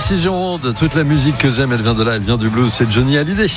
Ici Gironde, toute la musique que j'aime, elle vient de là, elle vient du blues, c'est Johnny Hallyday.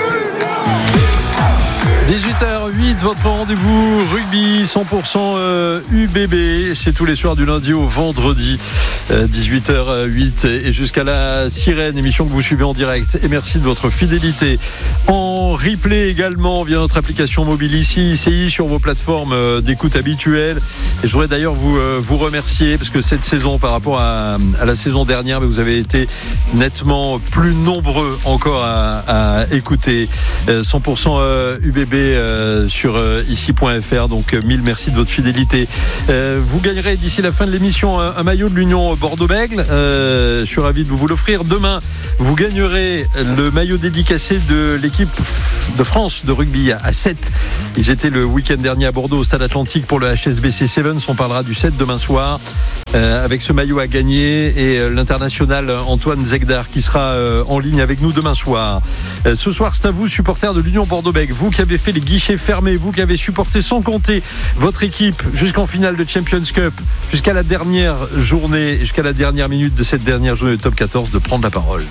18h08, votre rendez-vous rugby 100% UBB, c'est tous les soirs du lundi au vendredi, 18h08 et jusqu'à la sirène, émission que vous suivez en direct. Et merci de votre fidélité. En replay également via notre application mobile ici, ICI, sur vos plateformes d'écoute habituelles. Et je voudrais d'ailleurs vous remercier parce que cette saison, par rapport à la saison dernière, vous avez été nettement plus nombreux encore à écouter 100% UBB sur ici.fr. Donc 1000 merci de votre fidélité. Vous gagnerez d'ici la fin de l'émission un maillot de l'Union Bordeaux-Bègles. Je suis ravi de vous l'offrir. Demain, vous gagnerez le maillot dédicacé de l'équipe de France de rugby à 7. Ils étaient le week-end dernier à Bordeaux au Stade Atlantique pour le HSBC Sevens. On parlera du 7 demain soir avec ce maillot à gagner et l'international Antoine Zegdar qui sera en ligne avec nous demain soir. Ce soir, c'est à vous, supporters de l'Union Bordeaux-Bègles. Vous qui avez fait les guichets fermés, vous qui avez supporté sans compter votre équipe jusqu'en finale de Champions Cup, jusqu'à la dernière journée, jusqu'à la dernière minute de cette dernière journée de top 14, de prendre la parole.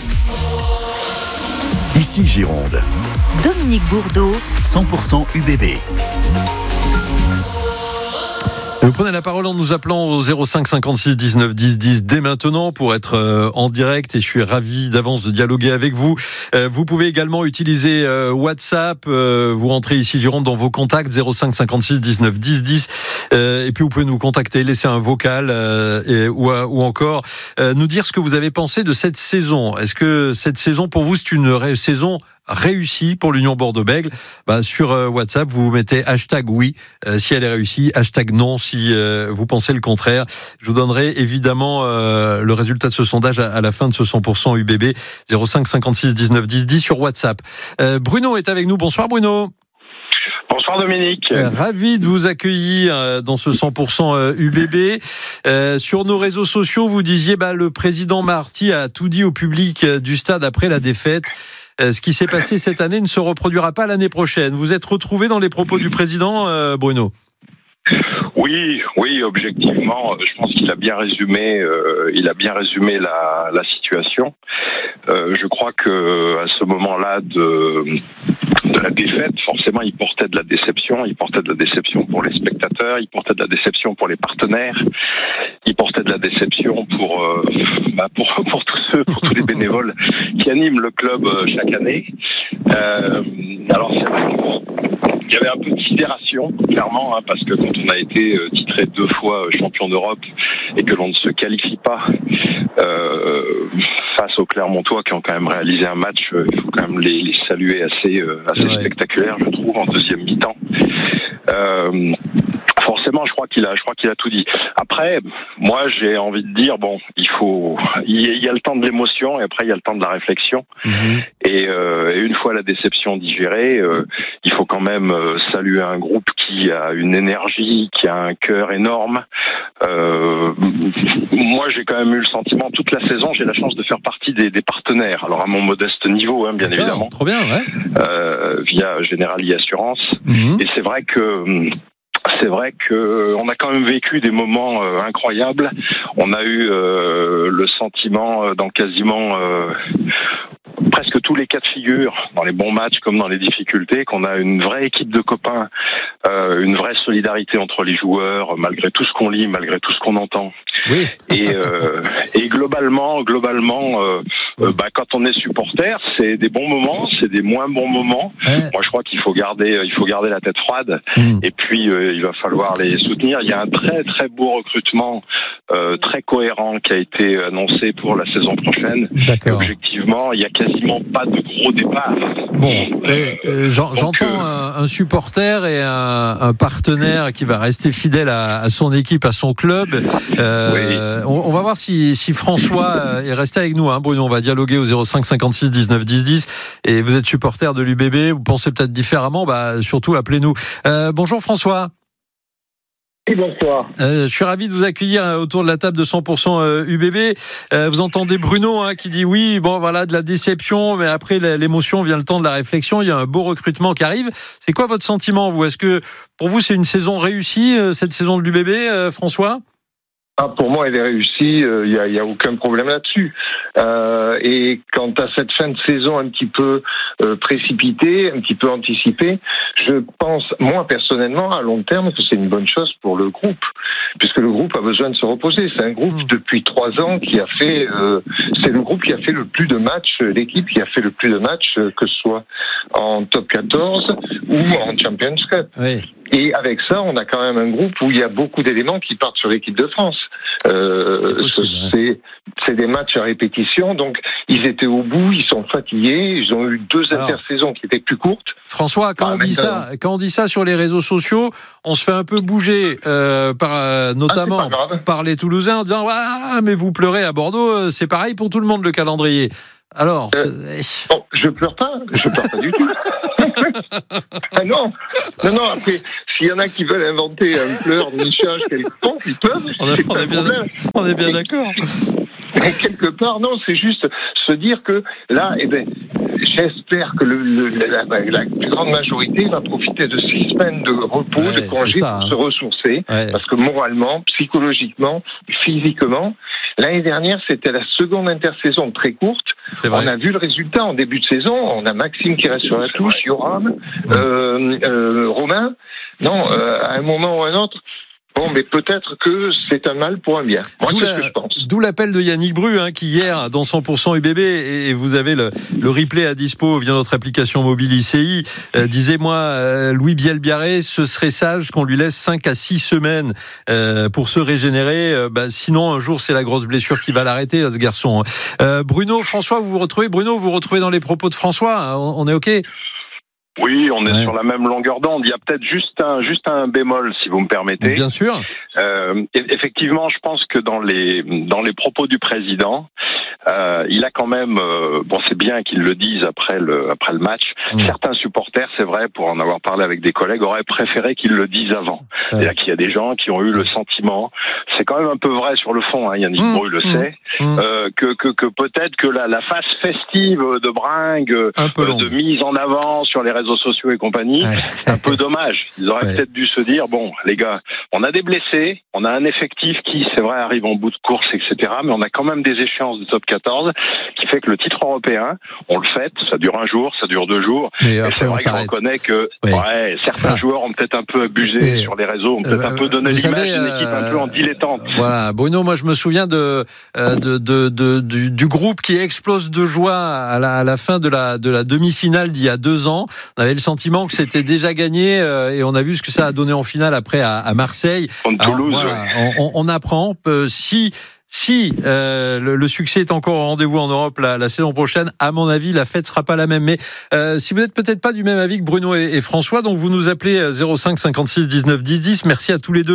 Ici Gironde. Dominique Bourdeau, 100% UBB. Vous prenez la parole en nous appelant au 05 56 19 10 10 dès maintenant pour être en direct et je suis ravi d'avance de dialoguer avec vous. Vous pouvez également utiliser WhatsApp, vous rentrez ici Gironde dans vos contacts 05 56 19 10 10 et puis vous pouvez nous contacter, laisser un vocal ou encore nous dire ce que vous avez pensé de cette saison. Est-ce que cette saison pour vous c'est une saison réussie pour l'Union Bordeaux-Bègles? Sur WhatsApp, vous mettez hashtag oui si elle est réussie, hashtag non si vous pensez le contraire. Je vous donnerai évidemment le résultat de ce sondage à la fin de ce 100% UBB 05 56 19 10 10 sur WhatsApp. Bruno est avec nous. Bonsoir Bruno. Bonsoir Dominique. Ravi de vous accueillir dans ce 100% UBB. Sur nos réseaux sociaux, vous disiez le président Marty a tout dit au public du stade après la défaite. Ce qui s'est passé cette année ne se reproduira pas l'année prochaine. Vous êtes retrouvé dans les propos du président, Bruno? Oui, objectivement, je pense qu'il a bien résumé. La situation. Je crois que à ce moment-là de la défaite, forcément, il portait de la déception. Il portait de la déception pour les spectateurs. Il portait de la déception pour les partenaires. Il portait de la déception pour tous les bénévoles qui animent le club chaque année. Alors c'est vrai qu'il y avait un peu de sidération, clairement, parce que quand on a été titré 2 fois champion d'Europe et que l'on ne se qualifie pas face aux Clermontois qui ont quand même réalisé un match, il faut quand même les saluer assez spectaculaire, je trouve, en deuxième mi-temps. Forcément, je crois qu'il a tout dit. Après, moi, j'ai envie de dire, il y a le temps de l'émotion et après il y a le temps de la réflexion. Et une fois la déception digérée, il faut quand même saluer un groupe qui a une énergie, qui a un cœur énorme. Moi, j'ai quand même eu le sentiment toute la saison, j'ai la chance de faire partie des partenaires. Alors à mon modeste niveau, bien D'accord, évidemment. Trop bien, ouais. Via Generali Assurance. Et c'est vrai que on a quand même vécu des moments incroyables. On a eu le sentiment dans quasiment presque tous les cas de figure, dans les bons matchs comme dans les difficultés, qu'on a une vraie équipe de copains, une vraie solidarité entre les joueurs, malgré tout ce qu'on lit, malgré tout ce qu'on entend. Oui. Et globalement, quand on est supporter, c'est des bons moments, c'est des moins bons moments. Ouais. Moi, je crois qu'il faut garder la tête froide. Et puis, il va falloir les soutenir. Il y a un très très beau recrutement, très cohérent, qui a été annoncé pour la saison prochaine. D'accord. Et objectivement, il y a quasiment pas de gros départ. Bon, j'entends un supporter et un partenaire qui va rester fidèle à son équipe, à son club. Oui. On va voir si François est resté avec nous, Bruno. On va dialoguer au 05 56 19 10 10. Et vous êtes supporter de l'UBB, vous pensez peut-être différemment, surtout appelez-nous. Bonjour François. Oui, bonsoir. Je suis ravi de vous accueillir autour de la table de 100% UBB. Vous entendez Bruno qui dit oui, de la déception, mais après l'émotion vient le temps de la réflexion. Il y a un beau recrutement qui arrive. C'est quoi votre sentiment, vous? Est-ce que pour vous c'est une saison réussie, cette saison de l'UBB, François? Pour moi, elle est réussie. Il y a aucun problème là-dessus. Et quant à cette fin de saison un petit peu précipitée, un petit peu anticipée, je pense, moi personnellement, à long terme, que c'est une bonne chose pour le groupe, puisque le groupe a besoin de se reposer. C'est un groupe depuis 3 ans qui a fait. C'est le groupe qui a fait le plus de matchs, l'équipe qui a fait le plus de matchs, que ce soit en top 14 ou en Champions Cup. Oui. Et avec ça, on a quand même un groupe où il y a beaucoup d'éléments qui partent sur l'équipe de France. C'est des matchs à répétition, donc ils étaient au bout, ils sont fatigués, ils ont eu 2 intersaisons qui étaient plus courtes. François, quand on dit ça sur les réseaux sociaux, on se fait un peu bouger notamment par les Toulousains en disant mais vous pleurez à Bordeaux, c'est pareil pour tout le monde le calendrier. Alors, bon, je pleure pas du tout. Ah non. Après, s'il y en a qui veulent inventer un pleur, une charge quelconque, ils peuvent. On est bien d'accord. Mais quelque part, non, c'est juste se dire que là, j'espère que la plus grande majorité va profiter de 6 semaines de repos, de congé pour se ressourcer, parce que moralement, psychologiquement, physiquement, l'année dernière, c'était la seconde intersaison très courte. On a vu le résultat en début de saison. On a Maxime qui reste sur la touche, Yoram, Romain. Non, à un moment ou à un autre. Bon, mais peut-être que c'est un mal pour un bien. Moi, c'est ce que je pense. D'où l'appel de Yannick Bru, qui hier, dans 100% UBB, et vous avez le replay à dispo via notre application mobile ICI, disait, moi, Louis Bielbiarré, ce serait sage qu'on lui laisse 5 à 6 semaines pour se régénérer. Sinon, un jour, c'est la grosse blessure qui va l'arrêter, ce garçon. Bruno, François, vous vous retrouvez dans les propos de François. On est OK? Oui, on est sur la même longueur d'onde. Il y a peut-être juste un bémol, si vous me permettez. Bien sûr. Effectivement, je pense que dans les propos du président, il a quand même, c'est bien qu'ils le disent après le match. Certains supporters, c'est vrai, pour en avoir parlé avec des collègues, auraient préféré qu'ils le disent avant. C'est-à-dire qu'il y a des gens qui ont eu le sentiment, c'est quand même un peu vrai sur le fond, Yannick Bru le sait, que peut-être que la phase festive de bringue, de mise en avant sur les réseaux sociaux et compagnie, c'est un peu dommage. Ils auraient peut-être dû se dire, bon, les gars, on a des blessés, on a un effectif qui, c'est vrai, arrive en bout de course, etc., mais on a quand même des échéances de top 14 qui fait que le titre européen, on le fête, ça dure un jour, ça dure 2 jours, et c'est vrai qu'on reconnaît que certains joueurs ont peut-être un peu abusé sur les réseaux, ont peut-être un peu donné l'image d'une équipe un peu en dilettante. Voilà, Bruno, moi je me souviens du groupe qui explose de joie à la fin de la demi-finale d'il y a 2 ans. On avait le sentiment que c'était déjà gagné et on a vu ce que ça a donné en finale après à Marseille. Toulouse, on apprend si le succès est encore au rendez-vous en Europe la saison prochaine, à mon avis, la fête sera pas la même. Mais si vous n'êtes peut-être pas du même avis que Bruno et François, donc vous nous appelez 05 56 19 10 10. Merci à tous les deux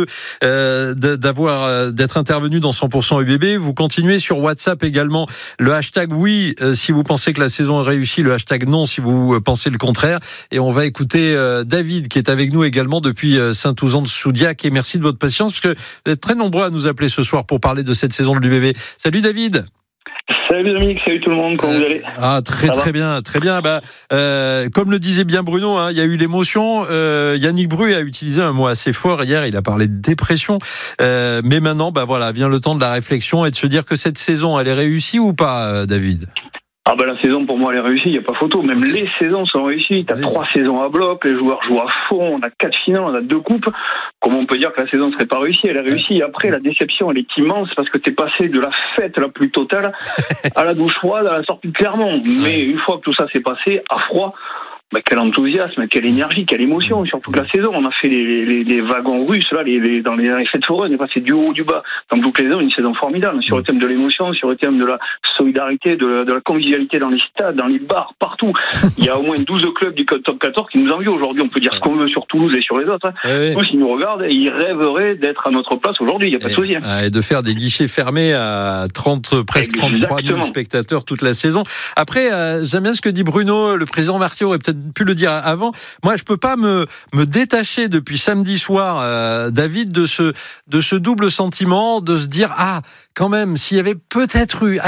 d'être intervenus dans 100% UBB. Vous continuez sur WhatsApp également le hashtag oui si vous pensez que la saison est réussie, le hashtag non si vous pensez le contraire. Et on va écouter David qui est avec nous également depuis Saint-Ouzan-de-Soudiac. Et merci de votre patience parce que vous êtes très nombreux à nous appeler ce soir pour parler de cette saison de l'UBB. Salut David. Salut Dominique, salut tout le monde, comment vous allez ? Très bien. Comme le disait bien Bruno, il y a eu l'émotion. Yannick Bru a utilisé un mot assez fort hier, il a parlé de dépression. Mais maintenant, vient le temps de la réflexion et de se dire que cette saison, elle est réussie ou pas, David ? La saison pour moi elle est réussie, il n'y a pas photo, même les saisons sont réussies, t'as 3 saisons à bloc, les joueurs jouent à fond, on a 4 finales, on a 2 coupes, comment on peut dire que la saison ne serait pas réussie? Elle est réussie, après la déception elle est immense parce que t'es passé de la fête la plus totale à la douche froide, à la sortie de Clermont, mais une fois que tout ça s'est passé, à froid, quel enthousiasme, quelle énergie, quelle émotion sur toute la saison. On a fait les wagons russes là, dans les fêtes foraines, on est passé du haut au du bas. Dans toutes les saisons, une saison formidable sur le thème de l'émotion, sur le thème de la solidarité, de la convivialité dans les stades, dans les bars, partout. Il y a au moins 12 clubs du top 14 qui nous envient aujourd'hui. On peut dire ce qu'on veut sur Toulouse et sur les autres. Tous, ils nous regardent et ils rêveraient d'être à notre place aujourd'hui. Il n'y a pas de souci. Et de faire des guichets fermés à presque 33 000 spectateurs toute la saison. Après, j'aime bien ce que dit Bruno, le président Marty aurait peut-être pu le dire avant. Moi, je peux pas me détacher depuis samedi soir, David, de ce double sentiment de se dire quand même, s'il y avait peut-être eu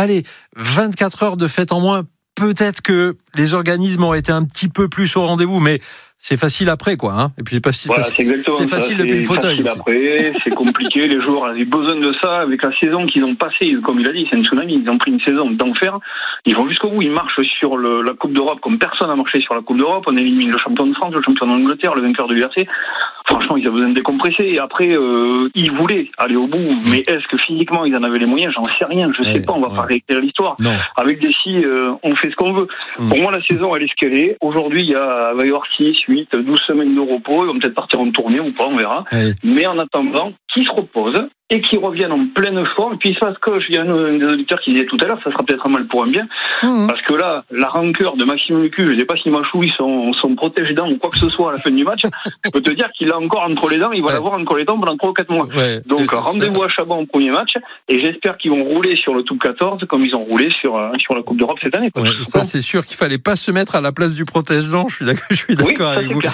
24 heures de fête en moins, peut-être que les organismes auraient été un petit peu plus au rendez-vous. Mais c'est facile après, quoi. Hein. Et puis c'est facile depuis le fauteuil. C'est facile après, c'est compliqué. Les joueurs avaient besoin de ça avec la saison qu'ils ont passée. Comme il a dit, c'est un tsunami. Ils ont pris une saison d'enfer. Ils vont jusqu'au bout. Ils marchent sur la Coupe d'Europe comme personne n'a marché sur la Coupe d'Europe. On élimine le champion de France, le champion d'Angleterre, le vainqueur de l'URC. Franchement, ils ont besoin de décompresser. Et après, ils voulaient aller au bout. Mais est-ce que physiquement, ils en avaient les moyens? J'en sais rien. Je sais pas. On va pas réécrire l'histoire. Non. Avec des si, on fait ce qu'on veut. Pour moi, la saison, elle est ce qu'elle est. Aujourd'hui, il va y avoir 6, 8, 12 semaines de repos. Ils vont peut-être partir en tournée ou pas, on verra. Mais en attendant, qu'ils se reposent et qu'ils reviennent en pleine forme. Et puis, il se passe que, il y a un des auditeurs qui disait tout à l'heure, ça sera peut-être un mal pour un bien. Parce que là, la rancœur de Maxime Lucu, je ne sais pas si Machouille, son protège-dents ou quoi que ce soit à la fin du match, je peux te dire qu'il l'a encore entre les dents, il va l'avoir entre les dents pendant 3 ou 4 mois. Donc, rendez-vous à Chabon au premier match, et j'espère qu'ils vont rouler sur le Top 14 comme ils ont roulé sur la Coupe d'Europe cette année. Ça, c'est sûr qu'il fallait pas se mettre à la place du protège-dents, je suis d'accord avec vous.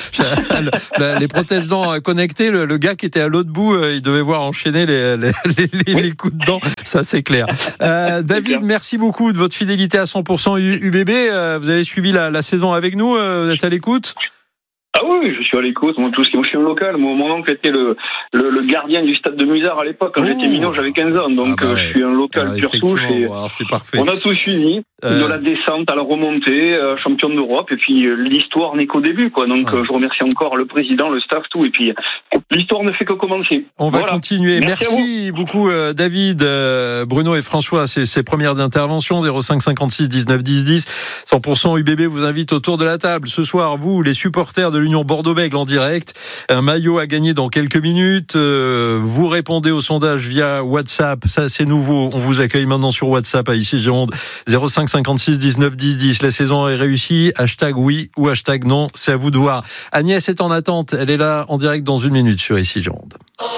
Les protège-dents connectés, le gars qui était à l'autre bout, il devait voir enchaîner les coups de dents, ça c'est clair. David, merci beaucoup de votre fidélité à 100% UBB. Vous avez suivi la saison avec nous, vous êtes à l'écoute? Ah oui, je suis à l'écoute. Moi, je suis un local. Mon oncle était le gardien du stade de Musard à l'époque. Quand j'étais minot, j'avais 15 ans. Donc, je suis un local pur souche. Et c'est parfait. On a tout suivi. De la descente à la remontée, champion d'Europe. Et puis, l'histoire n'est qu'au début, quoi. Donc, je remercie encore le président, le staff, tout. Et puis, l'histoire ne fait que commencer. On va continuer. Merci beaucoup, David, Bruno et François. Ces premières interventions. 05 56 19 10 10. 100% UBB vous invite autour de la table. Ce soir, vous, les supporters de l'Union Bordeaux-Bègles en direct. Un maillot à gagner dans quelques minutes. Vous répondez au sondage via WhatsApp. Ça, c'est nouveau. On vous accueille maintenant sur WhatsApp à ici Gironde. 05 56 19 10 10. La saison est réussie. Hashtag oui ou hashtag non. C'est à vous de voir. Agnès est en attente. Elle est là en direct dans 1 minute sur ici Gironde.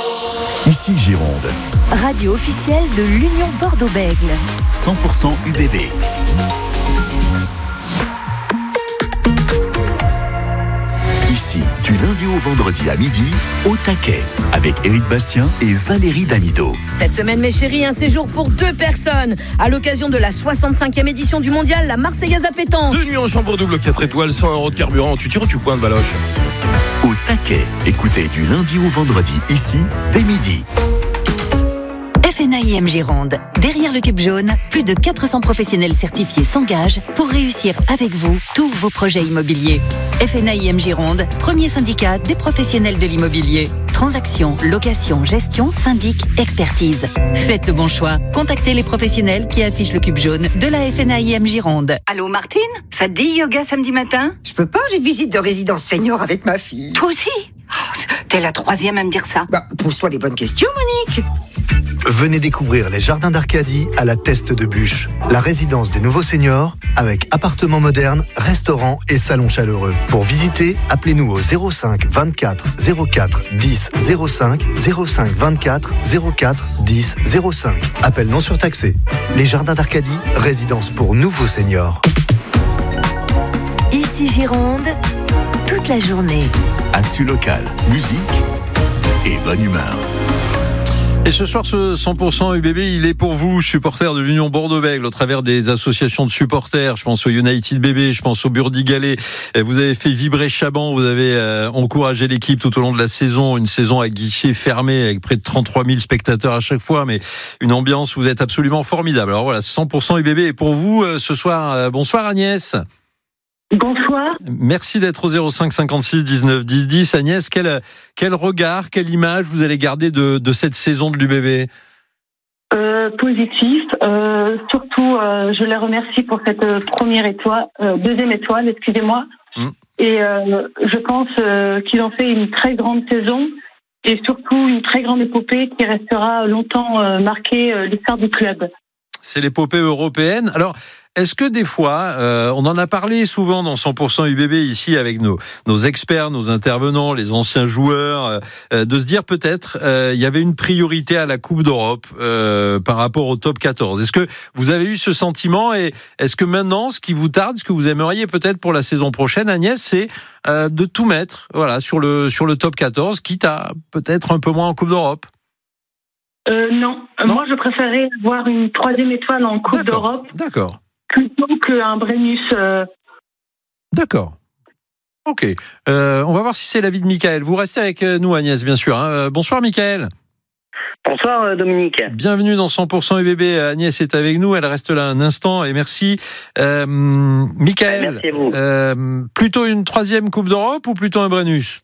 Ici Gironde. Radio officielle de l'Union Bordeaux-Bègles. 100% UBB. Ici, du lundi au vendredi à midi, au taquet, avec Éric Bastien et Valérie Damido. Cette semaine, mes chéris, un séjour pour 2 personnes à l'occasion de la 65e édition du mondial, la Marseillaise à pétanque. 2 nuits en chambre double 4 étoiles, 100 € de carburant. Tu tires ou tu pointes, Valoche? Au taquet, écoutez du lundi au vendredi, ici, dès midi. FNAIM Gironde. Derrière le cube jaune, plus de 400 professionnels certifiés s'engagent pour réussir avec vous tous vos projets immobiliers. FNAIM Gironde, premier syndicat des professionnels de l'immobilier. Transactions, location, gestion, syndic, expertise. Faites le bon choix. Contactez les professionnels qui affichent le cube jaune de la FNAIM Gironde. Allô Martine, ça te dit yoga samedi matin? Je peux pas, j'ai une visite de résidence senior avec ma fille. Toi aussi? T'es la 3e à me dire ça. Pose-toi les bonnes questions, Monique. Venez découvrir les jardins d'Arcadie à la Teste de Bûche, la résidence des nouveaux seniors avec appartements modernes, restaurants et salons chaleureux. Pour visiter, appelez-nous au 05 24 04 10 05 05 24 04 10 05. Appel non surtaxé. Les jardins d'Arcadie, résidence pour nouveaux seniors. Ici Gironde, toute la journée. Actu local, musique et bonne humeur. Et ce soir, ce 100% UBB, il est pour vous, supporters de l'Union Bordeaux-Bègles, au travers des associations de supporters. Je pense au United BB, je pense au Burdigalet. Vous avez fait vibrer Chabon, vous avez encouragé l'équipe tout au long de la saison. Une saison à guichet fermé, avec près de 33 000 spectateurs à chaque fois, mais une ambiance, vous êtes absolument formidable. Alors voilà, 100% UBB est pour vous ce soir. Bonsoir Agnès. Bonsoir. Merci d'être au 05 56 19 10 10. Agnès, quel regard, quelle image vous allez garder de cette saison de l'UBB? Positif. Surtout, je les remercie pour cette deuxième étoile, excusez-moi. Et je pense qu'ils ont fait une très grande saison et surtout une très grande épopée qui restera longtemps marquée l'histoire du club. C'est l'épopée européenne. Alors, est-ce que des fois, on en a parlé souvent dans 100% UBB ici avec nos experts, nos intervenants, les anciens joueurs, de se dire peut-être il y avait une priorité à la Coupe d'Europe par rapport au top 14. Est-ce que vous avez eu ce sentiment et est-ce que maintenant, ce qui vous tarde, ce que vous aimeriez peut-être pour la saison prochaine, Agnès, c'est de tout mettre sur le top 14, quitte à peut-être un peu moins en Coupe d'Europe? Non. Moi je préférais avoir une 3e étoile en Coupe d'Europe. D'accord. Plutôt qu'un Brennus. D'accord. Ok. On va voir si c'est l'avis de Michael. Vous restez avec nous, Agnès, bien sûr. Hein. Bonsoir, Michael. Bonsoir, Dominique. Bienvenue dans 100% UBB. Agnès est avec nous. Elle reste là un instant et merci. Michael, merci à vous. Plutôt une 3e Coupe d'Europe ou plutôt un Brennus?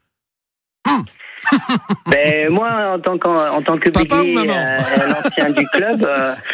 Ben, moi, en tant que bélier, l'ancien du club,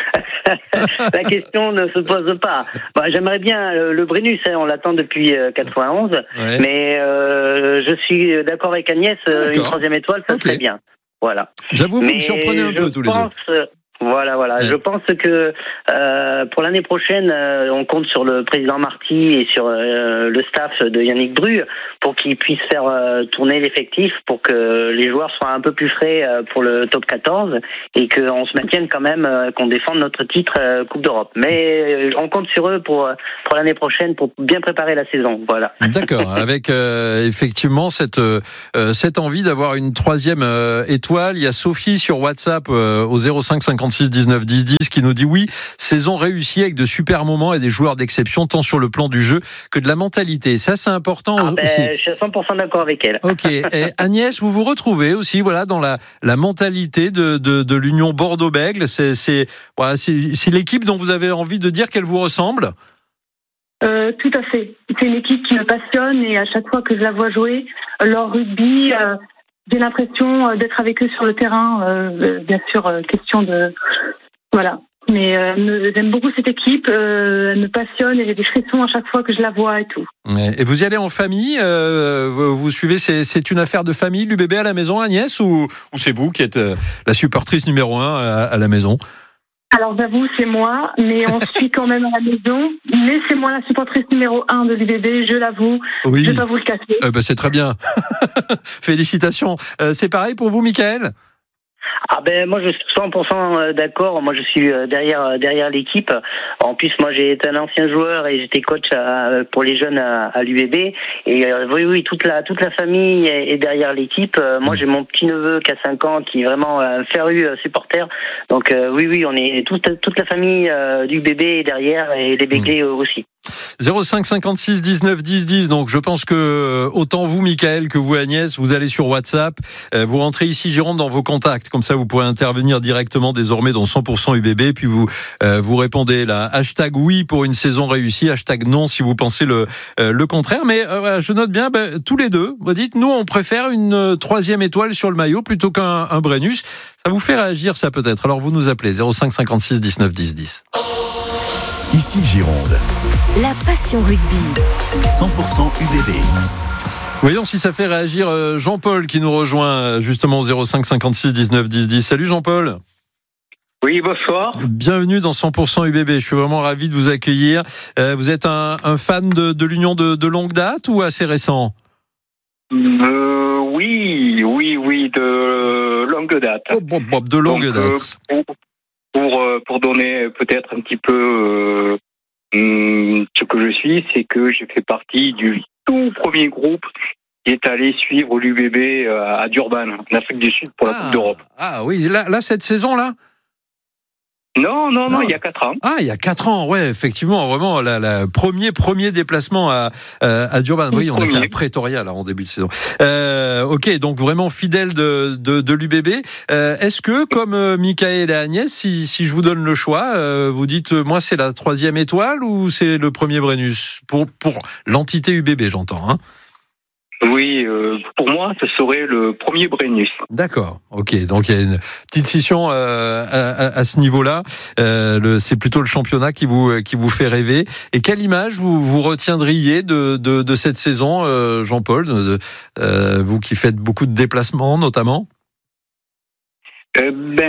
la question ne se pose pas. J'aimerais bien le Brennus, on l'attend depuis 91, mais je suis d'accord avec Agnès, une 3e étoile, ça serait bien. Voilà. J'avoue, vous me surprenez un peu tous les deux. Voilà. Ouais. Je pense que pour l'année prochaine, on compte sur le président Marty et sur le staff de Yannick Dru pour qu'ils puissent faire tourner l'effectif pour que les joueurs soient un peu plus frais pour le top 14 et qu'on se maintienne quand même, qu'on défende notre titre Coupe d'Europe. Mais on compte sur eux pour l'année prochaine pour bien préparer la saison. Voilà. D'accord. Avec effectivement cette envie d'avoir une 3e étoile. Il y a Sophie sur WhatsApp au 05 56 19 10 10 qui nous dit oui, saison réussie avec de super moments et des joueurs d'exception tant sur le plan du jeu que de la mentalité. Ça, c'est important aussi. Je suis à 100% d'accord avec elle. Ok. Et Agnès, vous vous retrouvez aussi dans la mentalité de l'Union Bordeaux-Bègles. C'est l'équipe dont vous avez envie de dire qu'elle vous ressemble? Tout à fait. C'est une équipe qui me passionne et à chaque fois que je la vois jouer, leur rugby, j'ai l'impression d'être avec eux sur le terrain. Bien sûr, question de... Voilà. Mais j'aime beaucoup cette équipe. Elle me passionne et j'ai des frissons à chaque fois que je la vois et tout. Et vous y allez en famille? Vous suivez, c'est une affaire de famille, l'UBB à la maison, Agnès, ou c'est vous qui êtes la supportrice numéro 1 à la maison? Alors j'avoue, c'est moi, mais on suit quand même à la maison. Mais c'est moi la supportrice numéro 1 de l'UBB, je l'avoue. Oui. Je vais pas vous le cacher. C'est très bien. Félicitations. C'est pareil pour vous, Michael? Moi je suis 100% d'accord. Moi je suis derrière l'équipe. En plus moi j'ai été un ancien joueur et j'étais coach pour les jeunes à l'UBB. Et oui, toute la famille est derrière l'équipe. Moi j'ai mon petit neveu qui a 5 ans qui est vraiment un féru supporter. Donc oui, on est toute la famille du bébé est derrière et les béglés aussi. 05 56 19 10 10. Donc je pense que autant vous, Michael, que vous, Agnès, vous allez sur WhatsApp, vous rentrez ici Gironde dans vos contacts, comme ça vous pourrez intervenir directement désormais dans 100% UBB, puis vous répondez là hashtag oui pour une saison réussie, hashtag non si vous pensez le contraire. Mais je note bien tous les deux, vous dites nous on préfère une 3e étoile sur le maillot plutôt qu'un Brennus. Ça vous fait réagir ça peut-être. Alors vous nous appelez 05 56 19 10 10. Ici Gironde. La passion rugby. 100% UBB. Voyons si ça fait réagir Jean-Paul qui nous rejoint justement au 05 56 19 10 10. Salut Jean-Paul. Oui, bonsoir. Bienvenue dans 100% UBB. Je suis vraiment ravi de vous accueillir. Vous êtes un fan de l'Union de longue date ou assez récent? Oui, de longue date. De longue date. Pour donner peut-être un petit peu ce que je suis, c'est que j'ai fait partie du tout premier groupe qui est allé suivre l'UBB à Durban, en Afrique du Sud, pour la Coupe d'Europe. Ah oui, là cette saison-là? Non, il y a 4 ans. Ah, il y a 4 ans, ouais, effectivement, vraiment, la premier déplacement à Durban. Oui, on était à Pretoria, là, en début de saison. Ok, donc vraiment fidèle de l'UBB. Est-ce que, comme Michael et Agnès, si je vous donne le choix, vous dites, moi, c'est la 3e étoile ou c'est le premier Brennus? Pour l'entité UBB, j'entends, hein. Oui, pour moi, ce serait le premier Brennus. D'accord, ok. Donc il y a une petite scission à ce niveau-là. C'est plutôt le championnat qui vous fait rêver. Et quelle image vous retiendriez de cette saison, Jean-Paul, vous qui faites beaucoup de déplacements, notamment? C'est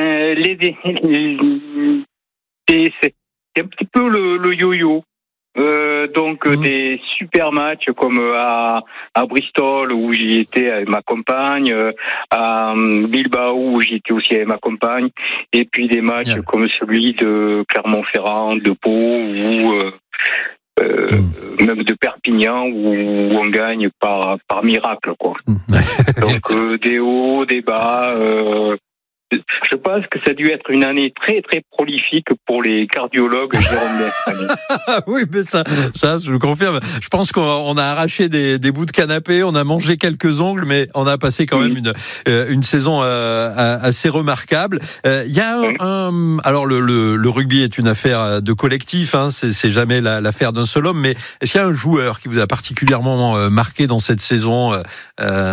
un petit peu le yo-yo. Des super matchs comme à Bristol où j'y étais avec ma compagne, à Bilbao où j'y étais aussi avec ma compagne, et puis des matchs comme celui de Clermont-Ferrand, de Pau ou même de Perpignan où on gagne par miracle quoi. Donc des hauts, des bas. Je pense que ça a dû être une année très très prolifique pour les cardiologues girondins. Oui, mais ça, je le confirme. Je pense qu'on a arraché des bouts de canapé, on a mangé quelques ongles, mais on a passé quand même une saison assez remarquable. Il y a alors le rugby est une affaire de collectif, hein, c'est jamais l'affaire d'un seul homme, mais est-ce qu'il y a un joueur qui vous a particulièrement marqué dans cette saison, Jean-Paul ?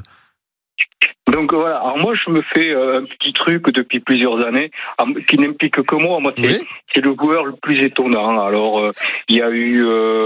Donc voilà, alors moi je me fais un petit truc depuis plusieurs années qui n'implique que moi. Moi c'est le joueur le plus étonnant. Alors il y a eu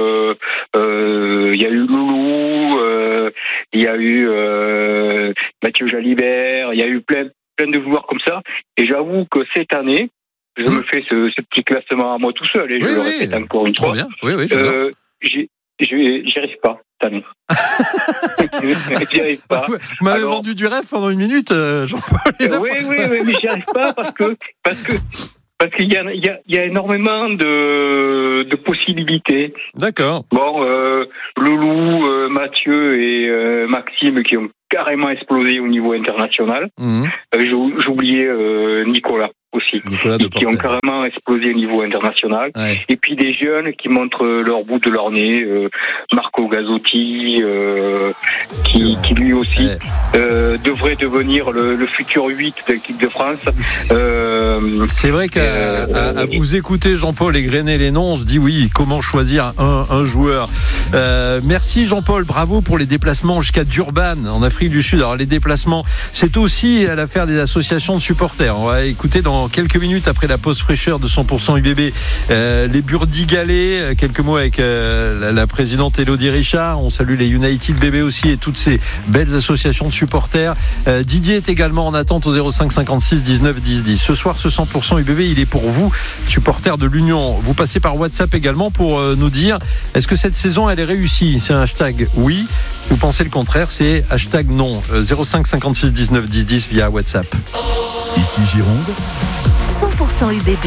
Loulou, il y a eu Mathieu Jalibert, il y a eu plein de joueurs comme ça. Et j'avoue que cette année, je me fais ce petit classement à moi tout seul et je le répète encore une fois. Bien. Oui, j'y arrive pas cette année. J'y arrive pas. Vous m'avez vendu du rêve pendant une minute, Jean-Paul. Oui, mais j'y arrive pas parce qu'il y a énormément de possibilités. D'accord. Bon, Loulou, Mathieu et Maxime qui ont carrément explosé au niveau international. J'oubliais Nicolas aussi, qui ont carrément explosé au niveau international. Ouais. Et puis des jeunes qui montrent leur bout de leur nez, Marco Gazzotti, qui lui aussi devrait devenir le futur 8 de l'équipe de France. C'est vrai qu'à vous écouter, Jean-Paul, égrener les noms, on se dit oui, comment choisir un joueur. Merci Jean-Paul, bravo pour les déplacements jusqu'à Durban, en Afrique du Sud. Alors les déplacements, c'est aussi à l'affaire des associations de supporters. On va écouter dans quelques minutes après la pause fraîcheur de 100% UBB les Burdigalais. Quelques mots avec la présidente Élodie Richard. On salue les United BB aussi et toutes ces belles associations de supporters. Didier est également en attente au 05 56 19 10 10. Ce soir, ce 100% UBB, il est pour vous, supporters de l'Union. Vous passez par WhatsApp également pour nous dire est-ce que cette saison elle est réussie? C'est un hashtag oui. Vous pensez le contraire, c'est hashtag non. 05 56 19 10 10 via WhatsApp. Ici Gironde. 100% UBB.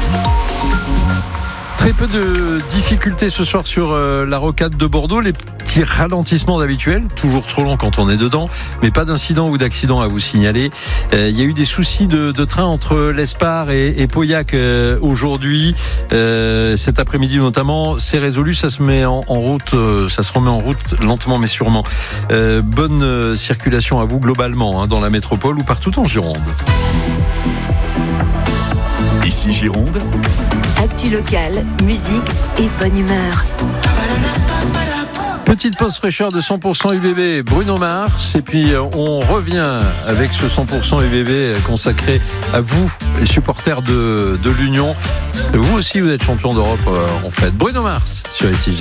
Très peu de difficultés ce soir sur la rocade de Bordeaux. Les petits ralentissements d'habituel, toujours trop long quand on est dedans, mais pas d'incident ou d'accident à vous signaler. Il y a eu des soucis de train entre l'Espar et Pauillac aujourd'hui, cet après-midi notamment. C'est résolu, ça se met en route, ça se remet en route lentement mais sûrement. Bonne circulation à vous globalement dans la métropole ou partout en Gironde. Ici Gironde. Actu locale, musique et bonne humeur. Petite pause fraîcheur de 100% UBB, Bruno Mars, et puis on revient avec ce 100% UBB consacré à vous, les supporters de l'Union. Vous aussi, vous êtes champion d'Europe en fait. Bruno Mars sur ici Gironde.